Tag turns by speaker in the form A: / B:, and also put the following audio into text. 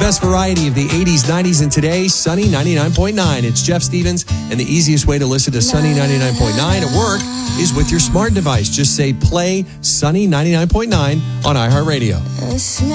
A: best variety of the 80s, 90s, and today, Sunny 99.9. It's Jeff Stevens, and the easiest way to listen to Sunny 99.9 at work is with your smart device. Just say play Sunny 99.9 on iHeartRadio.